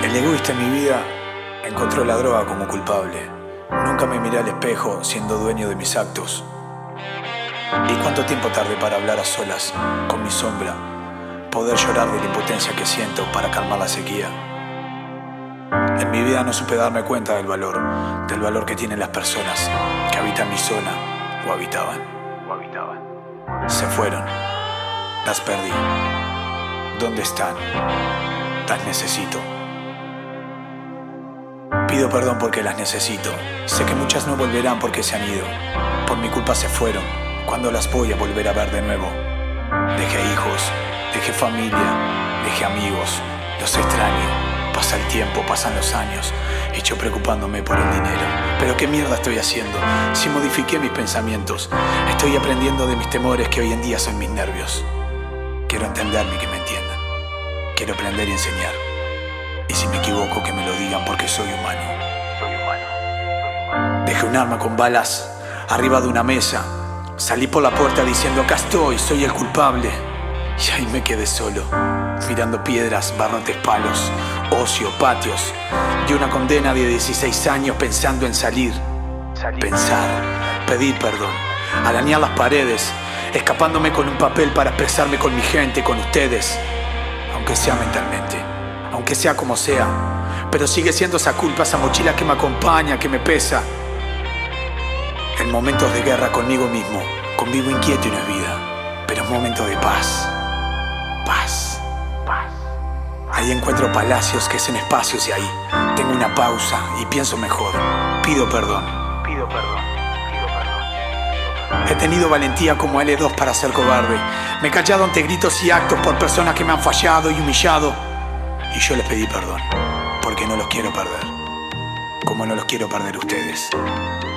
El egoísta en mi vida encontró la droga como culpable. Nunca me miré al espejo siendo dueño de mis actos. ¿Y cuánto tiempo tardé para hablar a solas con mi sombra? Poder llorar de la impotencia que siento para calmar la sequía. En mi vida no supe darme cuenta del valor que tienen las personas que habitan mi zona o habitaban. Se fueron, las perdí. ¿Dónde están? Las necesito. Pido perdón porque las necesito. Sé que muchas no volverán porque se han ido. Por mi culpa se fueron. ¿Cuándo las voy a volver a ver de nuevo? Dejé hijos, dejé familia, dejé amigos. Los extraño. Pasa el tiempo, pasan los años. Hecho preocupándome por el dinero. Pero qué mierda estoy haciendo si modifiqué mis pensamientos. Estoy aprendiendo de mis temores que hoy en día son mis nervios. Quiero entenderme y que me entiendan. Quiero aprender y enseñar. Y si me equivoco que me lo digan porque soy humano. Dejé un arma con balas arriba de una mesa. Salí por la puerta diciendo acá estoy, soy el culpable. Y ahí me quedé solo, mirando piedras, barrotes, palos, ocio, patios. Y una condena de 16 años pensando en salir. Pensar, pedir perdón, arañar las paredes, escapándome con un papel para expresarme con mi gente, con ustedes. Aunque sea mentalmente, aunque sea como sea. Pero sigue siendo esa culpa, esa mochila que me acompaña, que me pesa. En momentos de guerra conmigo mismo, convivo inquieto y no es vida. Pero en momentos de paz. Paz. Ahí encuentro palacios que son espacios y ahí tengo una pausa y pienso mejor. Pido perdón. He tenido valentía como L2 para ser cobarde. Me he callado ante gritos y actos por personas que me han fallado y humillado. Y yo les pedí perdón, porque no los quiero perder. Como no los quiero perder ustedes.